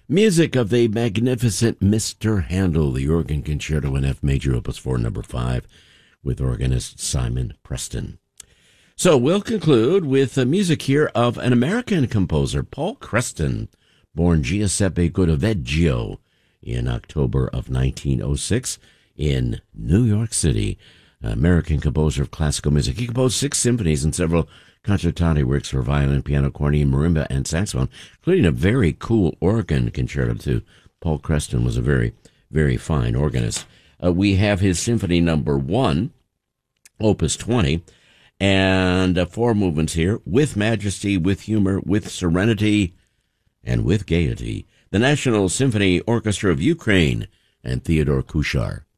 Music of the magnificent Mr. Handel, the organ concerto in F major, opus 4, number 5, with organist Simon Preston. So we'll conclude with music here of an American composer, Paul Creston, born Giuseppe Godoveggio in October of 1906 in New York City. American composer of classical music. He composed 6 symphonies and several concertante works for violin, piano, cornet, marimba, and saxophone, including a very cool organ concerto, too. Paul Creston was a very, very fine organist. We have his Symphony Number 1, Opus 20, and 4 movements here, with majesty, with humor, with serenity, and with gaiety. The National Symphony Orchestra of Ukraine and Theodore Kuchar.